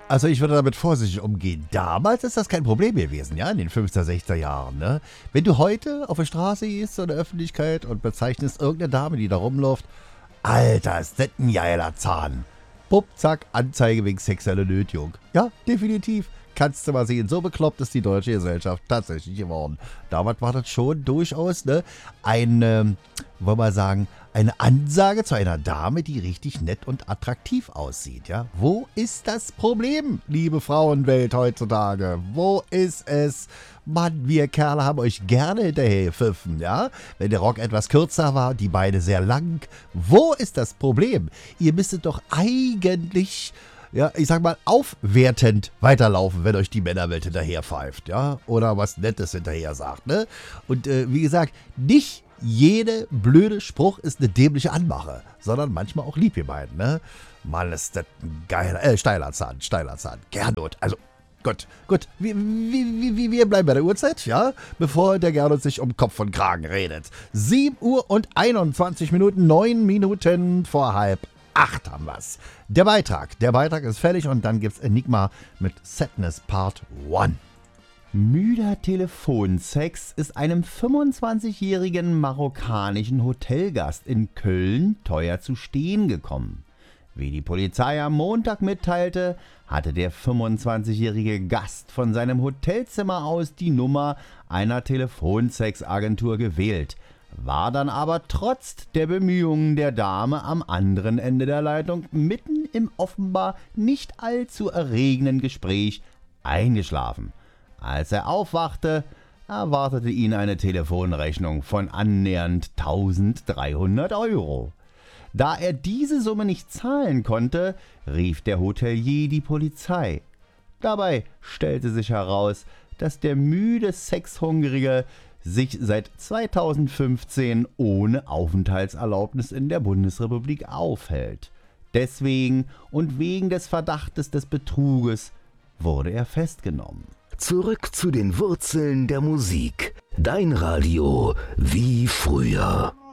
Also ich würde damit vorsichtig umgehen. Damals ist das kein Problem gewesen, ja, in den 50er, 60er Jahren. Ne? Wenn du heute auf der Straße gehst, in der Öffentlichkeit und bezeichnest irgendeine Dame, die da rumläuft, Alter, ist das ein geiler Zahn. Bupp, zack, Anzeige wegen sexueller Nötigung. Ja, definitiv. Kannst du mal sehen, so bekloppt ist die deutsche Gesellschaft tatsächlich geworden. Damals war das schon durchaus eine, wollen wir sagen, eine Ansage zu einer Dame, die richtig nett und attraktiv aussieht. Ja? Wo ist das Problem, liebe Frauenwelt heutzutage? Wo ist es? Mann, wir Kerle haben euch gerne hinterher gepfiffen, ja? Wenn der Rock etwas kürzer war, die Beine sehr lang. Wo ist das Problem? Ihr müsstet doch eigentlich, ja, ich sag mal, aufwertend weiterlaufen, wenn euch die Männerwelt hinterher pfeift, ja? Oder was Nettes hinterher sagt, ne? Und wie gesagt, nicht jede blöde Spruch ist eine dämliche Anmache, sondern manchmal auch lieb gemeint, ne? Mann, ist das ein geiler, steiler Zahn. Gernot, also gut, wir bleiben bei der Uhrzeit, ja? Bevor der Gernot sich um Kopf und Kragen redet. 7 Uhr und 21 Minuten, 9 Minuten vor 7:30 haben wir's. Der Beitrag ist fertig und dann gibt's Enigma mit Sadness Part 1. Müder Telefonsex ist einem 25-jährigen marokkanischen Hotelgast in Köln teuer zu stehen gekommen. Wie die Polizei am Montag mitteilte, hatte der 25-jährige Gast von seinem Hotelzimmer aus die Nummer einer Telefonsexagentur gewählt, war dann aber trotz der Bemühungen der Dame am anderen Ende der Leitung mitten im offenbar nicht allzu erregenden Gespräch eingeschlafen. Als er aufwachte, erwartete ihn eine Telefonrechnung von annähernd 1.300 €. Da er diese Summe nicht zahlen konnte, rief der Hotelier die Polizei. Dabei stellte sich heraus, dass der müde Sexhungrige sich seit 2015 ohne Aufenthaltserlaubnis in der Bundesrepublik aufhält. Deswegen und wegen des Verdachtes des Betruges wurde er festgenommen. Zurück zu den Wurzeln der Musik. Dein Radio wie früher.